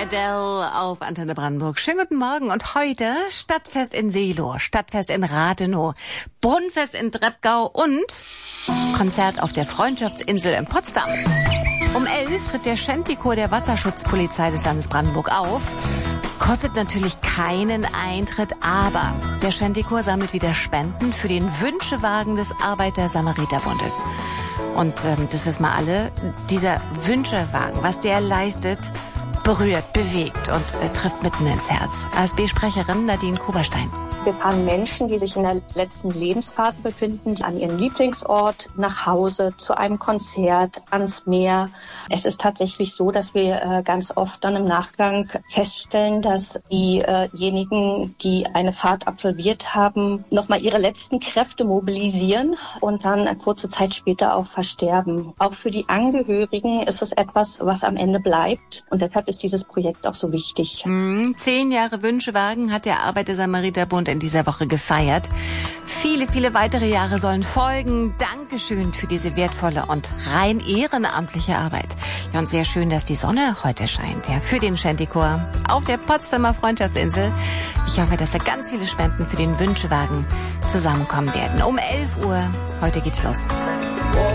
Adele auf Antenne Brandenburg. Schönen guten Morgen. Und heute Stadtfest in Seelow, Stadtfest in Rathenow, Brunnenfest in Treppgau und Konzert auf der Freundschaftsinsel in Potsdam. Um 11 tritt der Shantychor der Wasserschutzpolizei des Landes Brandenburg auf. Kostet natürlich keinen Eintritt, aber der Shantychor sammelt wieder Spenden für den Wünschewagen des Arbeiter-Samariter-Bundes. Und das wissen wir alle, dieser Wünschewagen, was der leistet, berührt, bewegt und trifft mitten ins Herz. ASB-Sprecherin Nadine Koberstein. Wir fahren Menschen, die sich in der letzten Lebensphase befinden, an ihren Lieblingsort, nach Hause, zu einem Konzert, ans Meer. Es ist tatsächlich so, dass wir ganz oft dann im Nachgang feststellen, dass diejenigen, die eine Fahrt absolviert haben, nochmal ihre letzten Kräfte mobilisieren und dann eine kurze Zeit später auch versterben. Auch für die Angehörigen ist es etwas, was am Ende bleibt. Und deshalb ist dieses Projekt auch so wichtig. 10 Jahre Wünschewagen hat der Arbeiter-Samariter-Bund in dieser Woche gefeiert. Viele, viele weitere Jahre sollen folgen. Dankeschön für diese wertvolle und rein ehrenamtliche Arbeit. Ja, und sehr schön, dass die Sonne heute scheint, ja, für den Shantychor auf der Potsdamer Freundschaftsinsel. Ich hoffe, dass da ganz viele Spenden für den Wünschewagen zusammenkommen werden. Um 11 Uhr, heute geht's los.